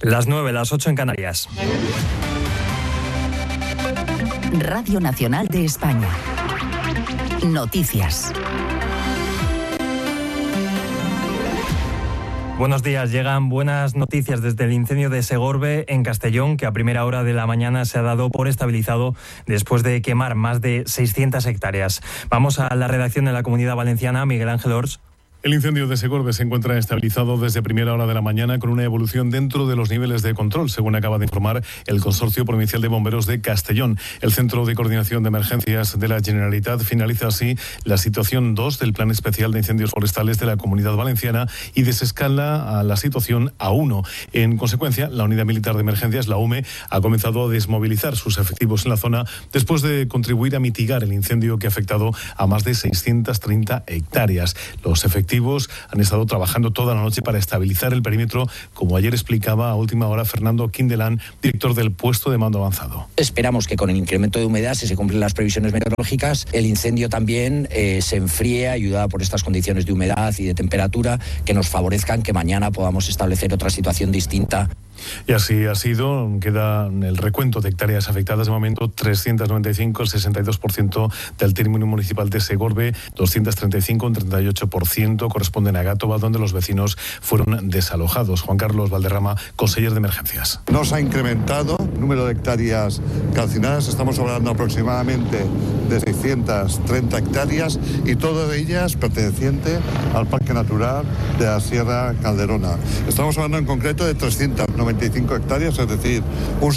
Las 9, las 8 en Canarias. Radio Nacional de España. Noticias. Buenos días, llegan buenas noticias desde el incendio de Segorbe en Castellón, que a primera hora de la mañana se ha dado por estabilizado después de quemar más de 600 hectáreas. Vamos a la redacción de la Comunidad Valenciana, Miguel Ángel Ors. El incendio de Segorbe se encuentra estabilizado desde primera hora de la mañana con una evolución dentro de los niveles de control, según acaba de informar el Consorcio Provincial de Bomberos de Castellón. El Centro de Coordinación de Emergencias de la Generalitat finaliza así la situación 2 del Plan Especial de Incendios Forestales de la Comunidad Valenciana y desescala a la situación a 1. En consecuencia, la Unidad Militar de Emergencias, la UME, ha comenzado a desmovilizar sus efectivos en la zona después de contribuir a mitigar el incendio que ha afectado a más de 630 hectáreas. Los efectivos han estado trabajando toda la noche para estabilizar el perímetro, como ayer explicaba a última hora Fernando Quindelán, director del puesto de mando avanzado. Esperamos que con el incremento de humedad, si se cumplen las previsiones meteorológicas, el incendio también se enfríe, ayudado por estas condiciones de humedad y de temperatura que nos favorezcan que mañana podamos establecer otra situación distinta. Y así ha sido. Queda el recuento de hectáreas afectadas de momento 395, el 62% del término municipal de Segorbe, 235, un 38% corresponden a Gátova, donde los vecinos fueron desalojados. Juan Carlos Valderrama, conseller de Emergencias. No se ha incrementado el número de hectáreas calcinadas, estamos hablando aproximadamente de 630 hectáreas y todas ellas perteneciente al Parque Natural de la Sierra Calderona. Estamos hablando en concreto de 395 hectáreas, es decir, un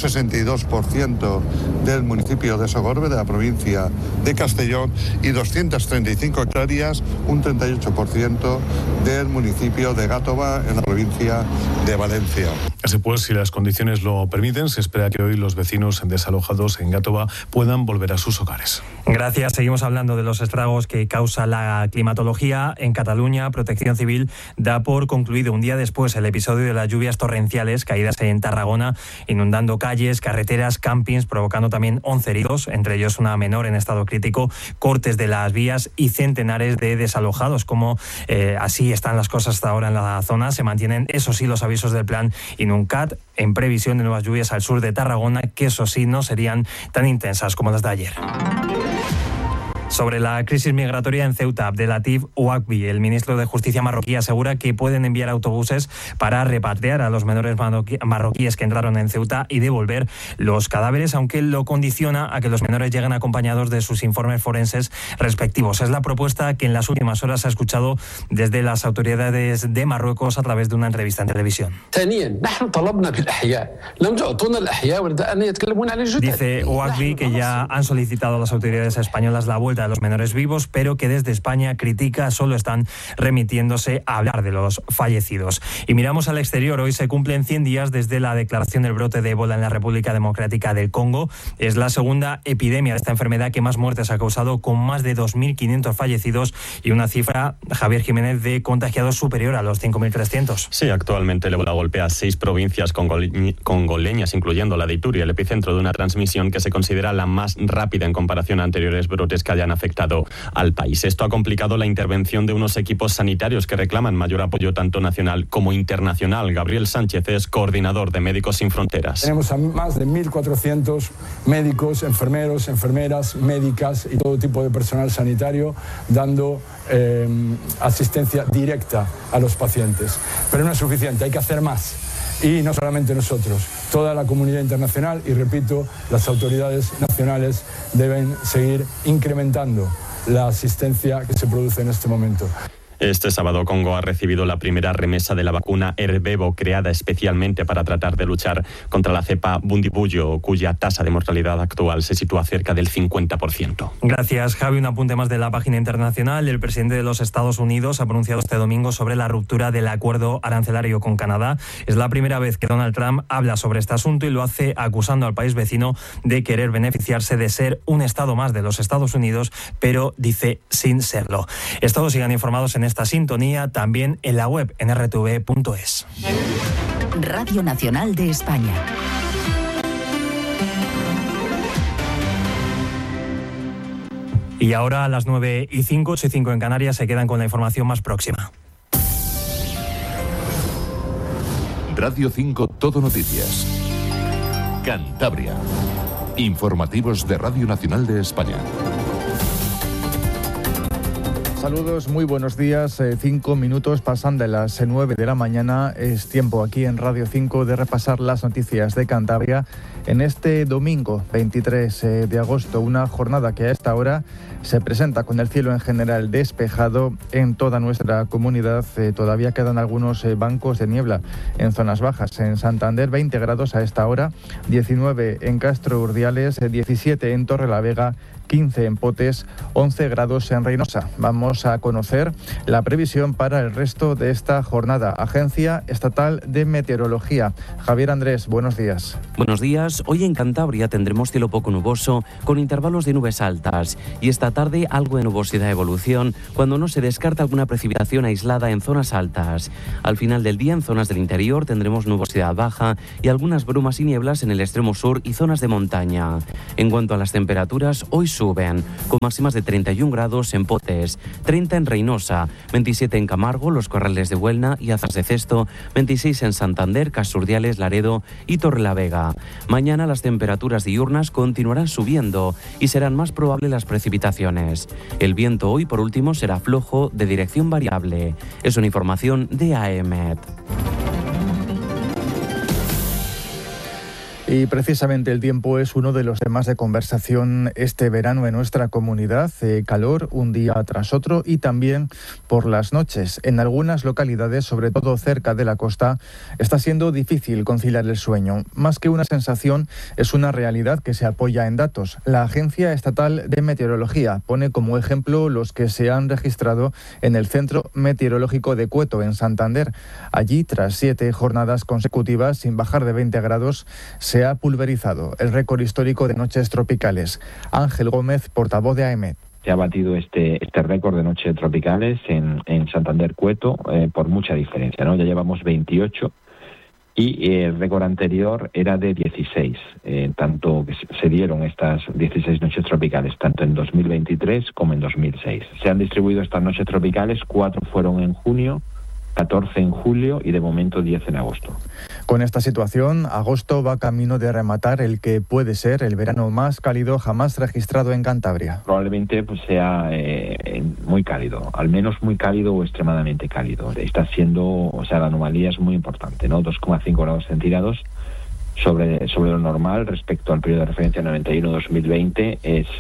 62% del municipio de Segorbe, de la provincia de Castellón, y 235 hectáreas, un 38% del municipio de Gátova, en la provincia de Valencia. Así pues, si las condiciones lo permiten, se espera que hoy los vecinos desalojados en Gátova puedan volver a sus hogares. Gracias. Seguimos hablando de los estragos que causa la climatología. En Cataluña, Protección Civil da por concluido un día después el episodio de las lluvias torrenciales caídas en Tarragona, inundando calles, carreteras, campings, provocando también 11 heridos, entre ellos una menor en estado crítico, cortes de las vías y centenares de desalojados. Como así están las cosas hasta ahora en la zona, se mantienen, eso sí, los avisos del plan Inuncat en previsión de nuevas lluvias al sur de Tarragona, que eso sí no serían tan intensas como las de ayer. Sobre la crisis migratoria en Ceuta, Abdelatif Ouakbi, el ministro de Justicia marroquí, asegura que pueden enviar autobuses para repatriar a los menores marroquíes que entraron en Ceuta y devolver los cadáveres, aunque lo condiciona a que los menores lleguen acompañados de sus informes forenses respectivos. Es la propuesta que en las últimas horas se ha escuchado desde las autoridades de Marruecos a través de una entrevista en televisión. Dice Ouakbi que ya han solicitado a las autoridades españolas la vuelta de los menores vivos, pero que desde España critica solo están remitiéndose a hablar de los fallecidos. Y miramos al exterior. Hoy se cumplen 100 días desde la declaración del brote de ébola en la República Democrática del Congo. Es la segunda epidemia de esta enfermedad que más muertes ha causado, con más de 2.500 fallecidos y una cifra, Javier Jiménez, de contagiados superior a los 5.300. Sí, actualmente el ébola golpea 6 provincias congoleñas, incluyendo la de Ituri, el epicentro de una transmisión que se considera la más rápida en comparación a anteriores brotes que hayan afectado al país. Esto ha complicado la intervención de unos equipos sanitarios que reclaman mayor apoyo tanto nacional como internacional. Gabriel Sánchez es coordinador de Médicos Sin Fronteras. Tenemos a más de 1.400 médicos, enfermeros, enfermeras, médicas y todo tipo de personal sanitario dando asistencia directa a los pacientes. Pero no es suficiente, hay que hacer más. Y no solamente nosotros, toda la comunidad internacional y, repito, las autoridades nacionales deben seguir incrementando la asistencia que se produce en este momento. Este sábado Congo ha recibido la primera remesa de la vacuna Ervebo, creada especialmente para tratar de luchar contra la cepa Bundibugyo, cuya tasa de mortalidad actual se sitúa cerca del 50%. Gracias, Javi. Un apunte más de la página internacional. El presidente de los Estados Unidos ha pronunciado este domingo sobre la ruptura del acuerdo arancelario con Canadá. Es la primera vez que Donald Trump habla sobre este asunto y lo hace acusando al país vecino de querer beneficiarse de ser un estado más de los Estados Unidos, pero dice sin serlo. Todos sigan informados en esta sintonía, también en la web en rtv.es. Radio Nacional de España. Y ahora a las 9:05, 8:05 en Canarias, se quedan con la información más próxima. Radio 5 Todo Noticias. Cantabria. Informativos de Radio Nacional de España. Saludos, muy buenos días. 5 minutos pasan de las 9 de la mañana. Es tiempo aquí en Radio 5 de repasar las noticias de Cantabria en este domingo 23 de agosto. Una jornada que a esta hora se presenta con el cielo en general despejado en toda nuestra comunidad. Todavía quedan algunos bancos de niebla en zonas bajas. En Santander 20 grados a esta hora, 19 en Castro Urdiales, 17 en Torrelavega, 15 en Potes, 11 grados en Reynosa. Vamos a conocer la previsión para el resto de esta jornada. Agencia Estatal de Meteorología. Javier Andrés, buenos días. Buenos días. Hoy en Cantabria tendremos cielo poco nuboso con intervalos de nubes altas y esta tarde algo de nubosidad de evolución cuando no se descarta alguna precipitación aislada en zonas altas. Al final del día en zonas del interior tendremos nubosidad baja y algunas brumas y nieblas en el extremo sur y zonas de montaña. En cuanto a las temperaturas, hoy suben, con máximas de 31 grados en Potes, 30 en Reynosa, 27 en Camargo, Los Corrales de Buelna y Azas de Cesto, 26 en Santander, Castro Urdiales, Laredo y Torrelavega. Mañana las temperaturas diurnas continuarán subiendo y serán más probables las precipitaciones. El viento hoy, por último, será flojo de dirección variable. Es una información de AEMET. Y precisamente el tiempo es uno de los temas de conversación este verano en nuestra comunidad. Calor un día tras otro y también por las noches. En algunas localidades, sobre todo cerca de la costa, está siendo difícil conciliar el sueño. Más que una sensación, es una realidad que se apoya en datos. La Agencia Estatal de Meteorología pone como ejemplo los que se han registrado en el Centro Meteorológico de Cueto, en Santander. Allí, tras 7 jornadas consecutivas sin bajar de 20 grados, se ha pulverizado el récord histórico de noches tropicales. Ángel Gómez, portavoz de AEMET. Se ha batido este récord de noches tropicales en Santander Cueto por mucha diferencia, ¿no? Ya llevamos 28 y el récord anterior era de 16, tanto que se dieron estas 16 noches tropicales, tanto en 2023 como en 2006. Se han distribuido estas noches tropicales, 4 fueron en junio, 14 en julio y de momento 10 en agosto. Con esta situación, agosto va camino de rematar el que puede ser el verano más cálido jamás registrado en Cantabria. Probablemente pues sea muy cálido, al menos muy cálido o extremadamente cálido. Está siendo, la anomalía es muy importante, ¿no? 2,5 grados centígrados sobre lo normal respecto al periodo de referencia 91-2020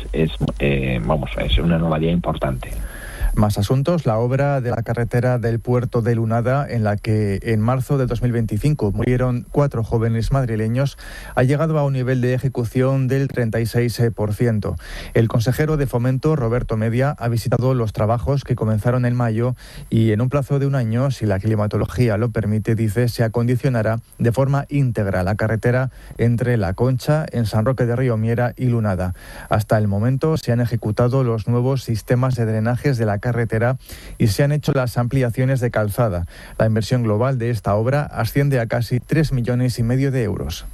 es una anomalía importante. Más asuntos. La obra de la carretera del puerto de Lunada, en la que en marzo de 2025 murieron 4 jóvenes madrileños, ha llegado a un nivel de ejecución del 36%. El consejero de Fomento, Roberto Media, ha visitado los trabajos que comenzaron en mayo y en un plazo de un año, si la climatología lo permite, dice, se acondicionará de forma íntegra la carretera entre La Concha, en San Roque de Riomiera y Lunada. Hasta el momento se han ejecutado los nuevos sistemas de drenajes de la carretera y se han hecho las ampliaciones de calzada. La inversión global de esta obra asciende a casi 3,5 millones de euros.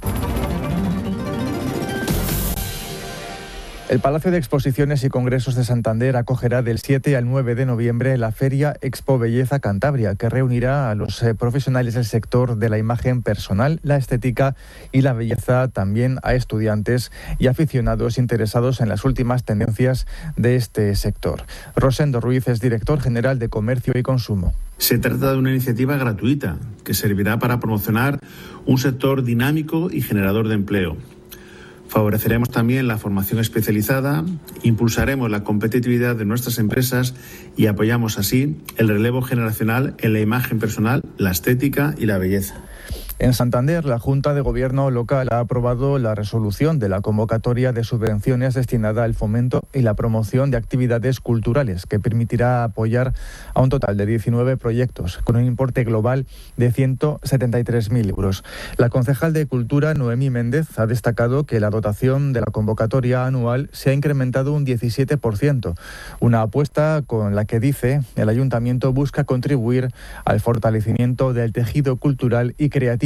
El Palacio de Exposiciones y Congresos de Santander acogerá del 7 al 9 de noviembre la Feria Expo Belleza Cantabria, que reunirá a los profesionales del sector de la imagen personal, la estética y la belleza, también a estudiantes y aficionados interesados en las últimas tendencias de este sector. Rosendo Ruiz es director general de Comercio y Consumo. Se trata de una iniciativa gratuita que servirá para promocionar un sector dinámico y generador de empleo. Favoreceremos también la formación especializada, impulsaremos la competitividad de nuestras empresas y apoyamos así el relevo generacional en la imagen personal, la estética y la belleza. En Santander, la Junta de Gobierno local ha aprobado la resolución de la convocatoria de subvenciones destinada al fomento y la promoción de actividades culturales, que permitirá apoyar a un total de 19 proyectos, con un importe global de 173.000 euros. La concejal de Cultura, Noemí Méndez, ha destacado que la dotación de la convocatoria anual se ha incrementado un 17%, una apuesta con la que, dice, el Ayuntamiento busca contribuir al fortalecimiento del tejido cultural y creativo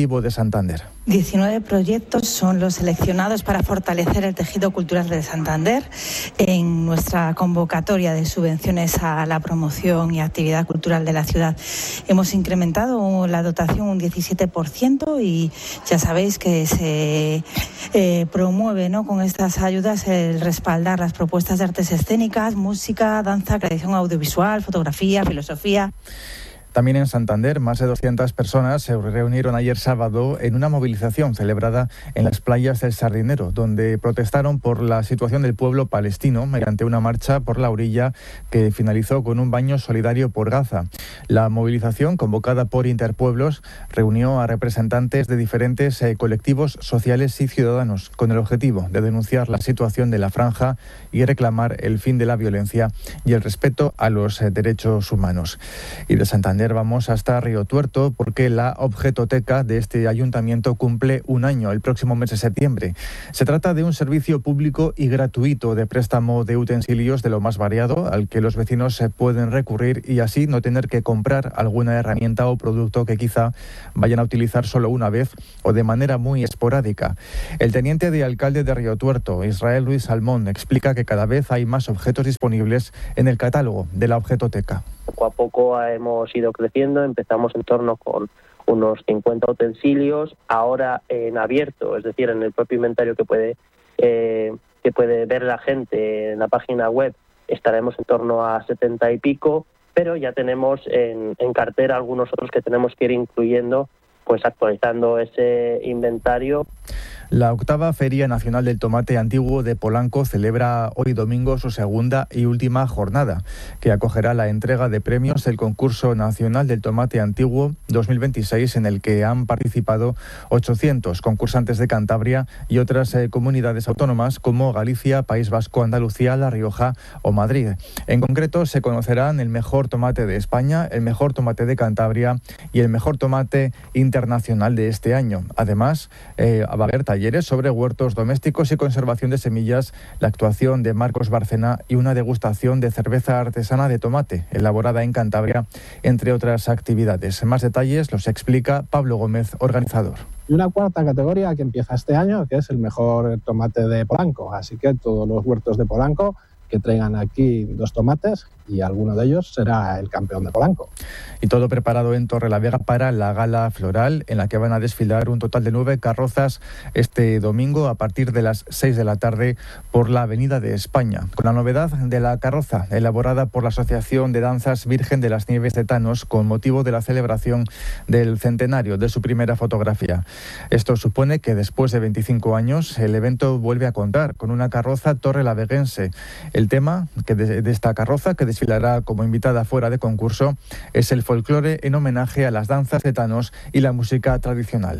Ejecutivo de Santander. 19 proyectos son los seleccionados para fortalecer el tejido cultural de Santander. En nuestra convocatoria de subvenciones a la promoción y actividad cultural de la ciudad hemos incrementado la dotación un 17% y ya sabéis que se promueve, ¿no?, con estas ayudas el respaldar las propuestas de artes escénicas, música, danza, creación audiovisual, fotografía, filosofía. También en Santander, más de 200 personas se reunieron ayer sábado en una movilización celebrada en las playas del Sardinero, donde protestaron por la situación del pueblo palestino mediante una marcha por la orilla que finalizó con un baño solidario por Gaza. La movilización, convocada por Interpueblos, reunió a representantes de diferentes colectivos sociales y ciudadanos con el objetivo de denunciar la situación de la franja y reclamar el fin de la violencia y el respeto a los derechos humanos. Y de Santander vamos hasta Río Tuerto porque la objetoteca de este ayuntamiento cumple un año el próximo mes de septiembre. Se trata de un servicio público y gratuito de préstamo de utensilios de lo más variado al que los vecinos pueden recurrir y así no tener que comprar alguna herramienta o producto que quizá vayan a utilizar solo una vez o de manera muy esporádica. El teniente de alcalde de Río Tuerto, Israel Luis Salmón, explica que cada vez hay más objetos disponibles en el catálogo de la objetoteca. Poco a poco hemos ido creciendo, empezamos en torno con unos 50 utensilios, ahora en abierto, es decir, en el propio inventario que puede ver la gente en la página web, estaremos en torno a 70 y pico, pero ya tenemos en cartera algunos otros que tenemos que ir incluyendo, pues actualizando ese inventario. La 8ª Feria Nacional del Tomate Antiguo de Polanco celebra hoy domingo su segunda y última jornada, que acogerá la entrega de premios del Concurso Nacional del Tomate Antiguo 2026, en el que han participado 800 concursantes de Cantabria y otras comunidades autónomas como Galicia, País Vasco, Andalucía, La Rioja o Madrid. En concreto, se conocerán el mejor tomate de España, el mejor tomate de Cantabria y el mejor tomate internacional de este año. Además, va a haber talleres sobre huertos domésticos y conservación de semillas, la actuación de Marcos Bárcena y una degustación de cerveza artesana de tomate, elaborada en Cantabria, entre otras actividades. Más detalles los explica Pablo Gómez, organizador. Y una 4ª categoría que empieza este año, que es el mejor tomate de Polanco. Así que todos los huertos de Polanco que traigan aquí 2 tomates y alguno de ellos será el campeón de Polanco. Y todo preparado en Torrelavega para la gala floral, en la que van a desfilar un total de 9 carrozas este domingo a partir de las 6 de la tarde por la Avenida de España, con la novedad de la carroza elaborada por la Asociación de Danzas Virgen de las Nieves de Tanos con motivo de la celebración del centenario de su primera fotografía. Esto supone que después de 25 años el evento vuelve a contar con una carroza torrelaveguense. El tema de esta carroza, que desfilará como invitada fuera de concurso, es el folclore en homenaje a las danzas de Tanos y la música tradicional.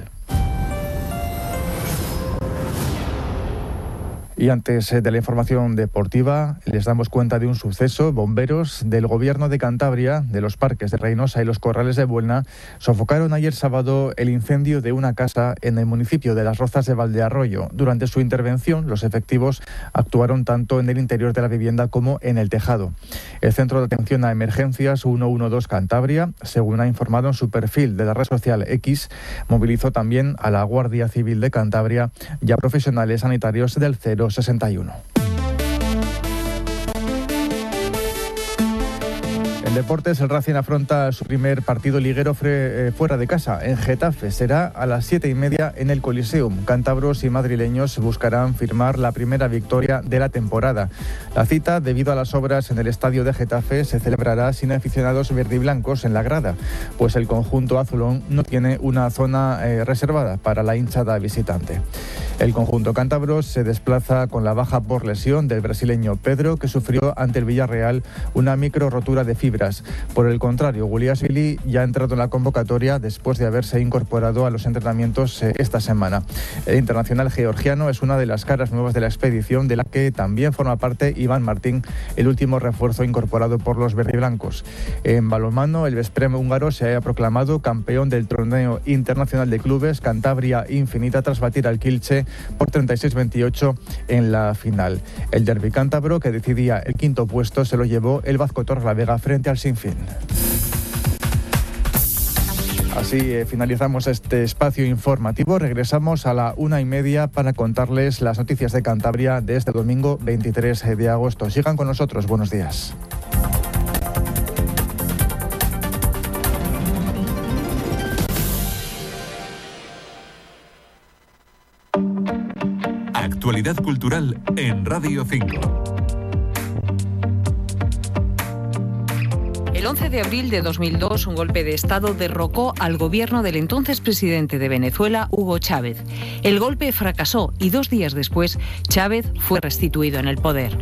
Y antes de la información deportiva, les damos cuenta de un suceso. Bomberos del Gobierno de Cantabria, de los parques de Reynosa y los Corrales de Buelna, sofocaron ayer sábado el incendio de una casa en el municipio de Las Rozas de Valdearroyo. Durante su intervención, los efectivos actuaron tanto en el interior de la vivienda como en el tejado. El Centro de Atención a Emergencias 112 Cantabria, según ha informado en su perfil de la red social X, movilizó también a la Guardia Civil de Cantabria y a profesionales sanitarios del 061. En deportes, el Racing afronta su primer partido liguero fuera de casa, en Getafe. Será a las 7:30 en el Coliseum. Cántabros y madrileños buscarán firmar la primera victoria de la temporada. La cita, debido a las obras en el estadio de Getafe, se celebrará sin aficionados verdiblancos en la grada, pues el conjunto azulón no tiene una zona reservada para la hinchada visitante. El conjunto cántabro se desplaza con la baja por lesión del brasileño Pedro, que sufrió ante el Villarreal una micro rotura de fibras. Por el contrario, Guliashvili ya ha entrado en la convocatoria después de haberse incorporado a los entrenamientos esta semana. El internacional georgiano es una de las caras nuevas de la expedición, de la que también forma parte Iván Martín, el último refuerzo incorporado por los verdiblancos. En balonmano, el Vesprem húngaro se ha proclamado campeón del torneo internacional de clubes Cantabria Infinita tras batir al Kielce por 36-28 en la final. El derbi cántabro, que decidía el quinto puesto, se lo llevó el Vazco Torrelavega frente al Sinfín. Así finalizamos este espacio informativo. Regresamos a la 1:30 para contarles las noticias de Cantabria de este domingo 23 de agosto. Sigan con nosotros. Buenos días. Actualidad cultural en Radio 5. El 11 de abril de 2002, un golpe de Estado derrocó al gobierno del entonces presidente de Venezuela, Hugo Chávez. El golpe fracasó y 2 días después, Chávez fue restituido en el poder.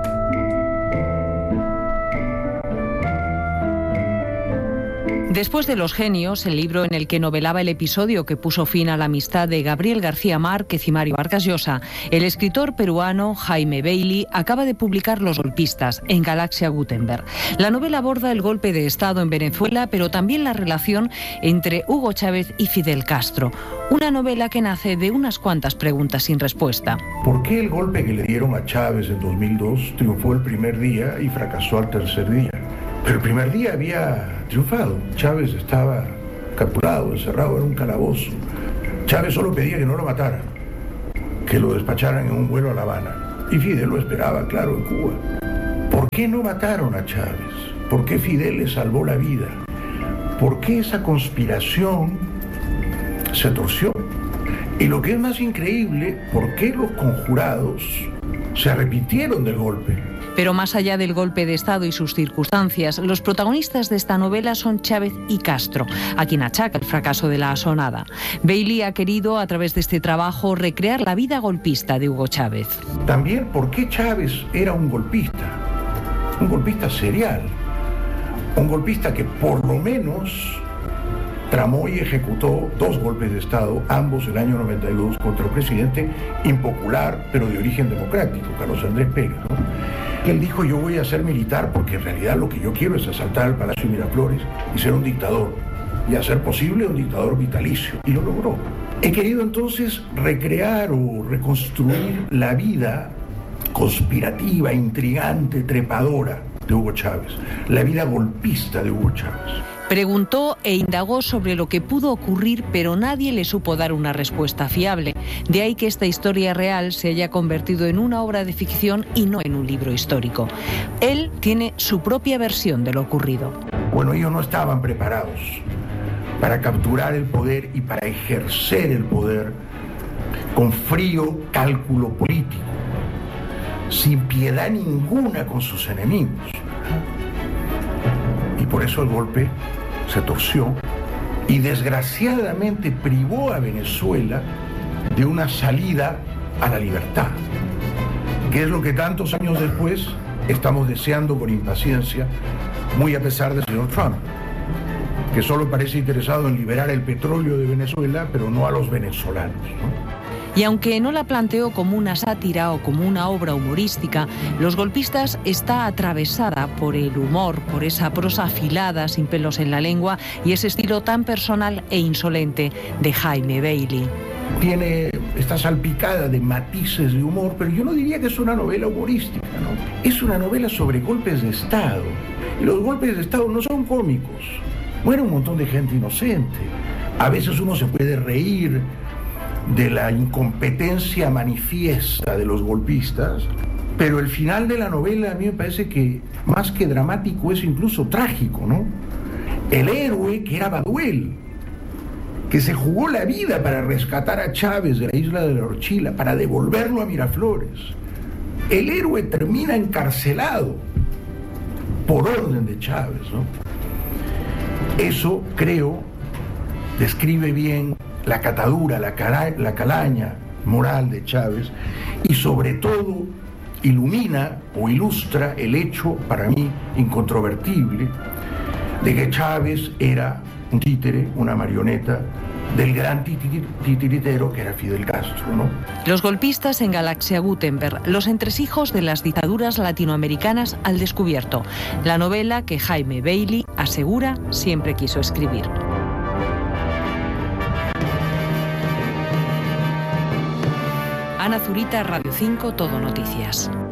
Después de Los Genios, el libro en el que novelaba el episodio que puso fin a la amistad de Gabriel García Márquez y Mario Vargas Llosa, el escritor peruano Jaime Bailey acaba de publicar Los golpistas en Galaxia Gutenberg. La novela aborda el golpe de Estado en Venezuela, pero también la relación entre Hugo Chávez y Fidel Castro. Una novela que nace de unas cuantas preguntas sin respuesta. ¿Por qué el golpe que le dieron a Chávez en 2002 triunfó el primer día y fracasó al tercer día? Pero el primer día había triunfado. Chávez estaba capturado, encerrado en un calabozo. Chávez solo pedía que no lo mataran, que lo despacharan en un vuelo a La Habana. Y Fidel lo esperaba, claro, en Cuba. ¿Por qué no mataron a Chávez? ¿Por qué Fidel le salvó la vida? ¿Por qué esa conspiración se torció? Y lo que es más increíble, ¿por qué los conjurados se arrepintieron del golpe? Pero más allá del golpe de Estado y sus circunstancias, los protagonistas de esta novela son Chávez y Castro, a quien achaca el fracaso de la asonada. Bailey ha querido, a través de este trabajo, recrear la vida golpista de Hugo Chávez. También, ¿por qué Chávez era un golpista? Un golpista serial. Un golpista que por lo menos tramó y ejecutó 2 golpes de Estado, ambos el año 92, contra un presidente impopular, pero de origen democrático, Carlos Andrés Pérez, ¿no? Él dijo: yo voy a ser militar porque en realidad lo que yo quiero es asaltar el Palacio de Miraflores y ser un dictador, y hacer posible un dictador vitalicio, y lo logró. He querido entonces recrear o reconstruir la vida conspirativa, intrigante, trepadora de Hugo Chávez, la vida golpista de Hugo Chávez. Preguntó e indagó sobre lo que pudo ocurrir, pero nadie le supo dar una respuesta fiable. De ahí que esta historia real se haya convertido en una obra de ficción y no en un libro histórico. Él tiene su propia versión de lo ocurrido. Bueno, ellos no estaban preparados para capturar el poder y para ejercer el poder con frío cálculo político, sin piedad ninguna con sus enemigos. Y por eso el golpe se torció y desgraciadamente privó a Venezuela de una salida a la libertad, que es lo que tantos años después estamos deseando con impaciencia, muy a pesar del señor Trump, que solo parece interesado en liberar el petróleo de Venezuela, pero no a los venezolanos, ¿no? Y aunque no la planteó como una sátira o como una obra humorística, Los golpistas está atravesada por el humor, por esa prosa afilada, sin pelos en la lengua, y ese estilo tan personal e insolente de Jaime Bailey. Está salpicada de matices de humor, pero yo no diría que es una novela humorística, ¿no? Es una novela sobre golpes de Estado. Y los golpes de Estado no son cómicos. Muere un montón de gente inocente. A veces uno se puede reír de la incompetencia manifiesta de los golpistas, pero el final de la novela a mí me parece que más que dramático es incluso trágico, ¿no? El héroe, que era Baduel, que se jugó la vida para rescatar a Chávez de la isla de la Orchila, para devolverlo a Miraflores, el héroe termina encarcelado por orden de Chávez, ¿no? Eso, creo, describe bien la catadura, la calaña moral de Chávez, y sobre todo ilumina o ilustra el hecho, para mí, incontrovertible, de que Chávez era un títere, una marioneta del gran titiritero que era Fidel Castro, ¿no? Los golpistas en Galaxia Gutenberg, los entresijos de las dictaduras latinoamericanas al descubierto. La novela que Jaime Bailey asegura siempre quiso escribir. Ana Zurita, Radio 5, Todo Noticias.